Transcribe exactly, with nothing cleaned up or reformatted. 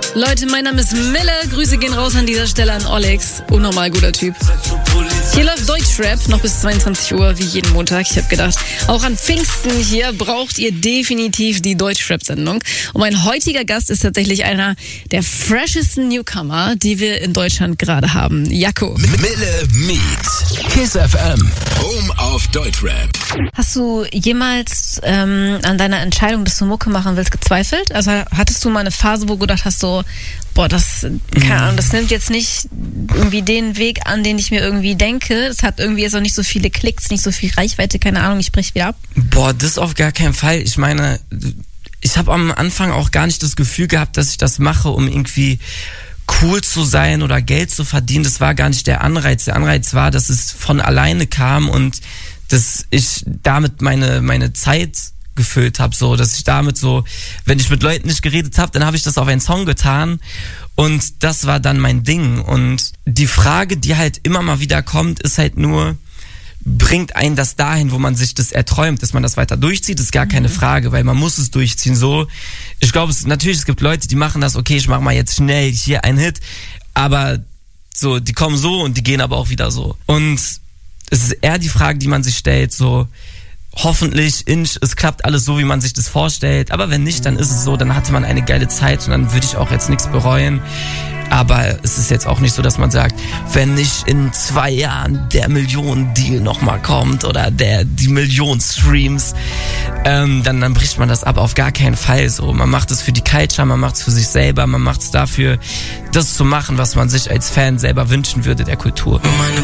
Leute, mein Name ist Mille. Grüße gehen raus an dieser Stelle an Olex. Unnormal guter Typ. Hier läuft Deutschrap noch bis zweiundzwanzig Uhr, wie jeden Montag. Ich habe gedacht, auch an Pfingsten hier braucht ihr definitiv die Deutschrap-Sendung. Und mein heutiger Gast ist tatsächlich einer der freshesten Newcomer, die wir in Deutschland gerade haben. Jaco. Mille Meet. Kiss F M. Home of Deutschrap. Hast du jemals ähm, an deiner Entscheidung, dass du Mucke machen willst, gezweifelt? Also hattest du mal eine Phase, wo du gedacht hast, so, boah, das, keine Ahnung, das nimmt jetzt nicht irgendwie den Weg an, den ich mir irgendwie denke. Es hat irgendwie jetzt auch nicht so viele Klicks, nicht so viel Reichweite, keine Ahnung, ich brech wieder ab. Boah, das auf gar keinen Fall. Ich meine, ich habe am Anfang auch gar nicht das Gefühl gehabt, dass ich das mache, um irgendwie cool zu sein oder Geld zu verdienen. Das war gar nicht der Anreiz. Der Anreiz war, dass es von alleine kam und dass ich damit meine meine Zeit gefüllt habe, so, dass ich damit so, wenn ich mit Leuten nicht geredet habe, dann habe ich das auf einen Song getan und das war dann mein Ding. Und die Frage, die halt immer mal wieder kommt, ist halt nur, bringt einen das dahin, wo man sich das erträumt, dass man das weiter durchzieht, ist gar keine Frage, weil man muss es durchziehen. So, ich glaube, es natürlich, es gibt Leute, die machen das, okay, ich mache mal jetzt schnell hier einen Hit, aber so, die kommen so und die gehen aber auch wieder so. Und es ist eher die Frage, die man sich stellt, so, hoffentlich, inch, es klappt alles so, wie man sich das vorstellt, aber wenn nicht, dann ist es so, dann hatte man eine geile Zeit und dann würde ich auch jetzt nichts bereuen. Aber es ist jetzt auch nicht so, dass man sagt, wenn nicht in zwei Jahren der Millionen-Deal nochmal kommt oder der die Million Streams, ähm, dann, dann bricht man das ab. Auf gar keinen Fall so. Man macht es für die Culture, man macht es für sich selber, man macht es dafür, das zu machen, was man sich als Fan selber wünschen würde der Kultur.